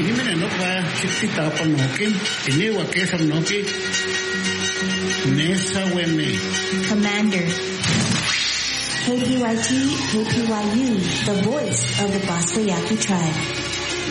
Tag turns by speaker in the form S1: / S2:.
S1: Himene nokwa chitita panoki, inewa kesa noki, nesa weme.
S2: Commander. KPYT, KPYU, the voice of the Bosco Yaqui tribe.